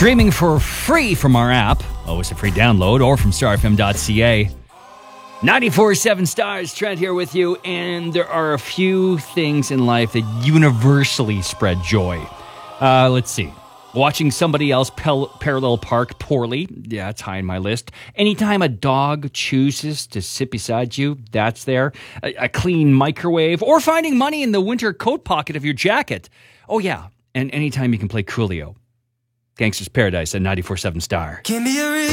Streaming for free from our app. Always a free download, or from starfm.ca. 94.7 Stars, Trent here with you, and there are a few things in life that universally spread joy. Let's see. Watching somebody else parallel park poorly, yeah, it's high on my list. Anytime a dog chooses to sit beside you, that's there. A clean microwave, or finding money in the winter coat pocket of your jacket. Oh yeah, and anytime you can play Coolio. Gangster's Paradise at 94.7 Star.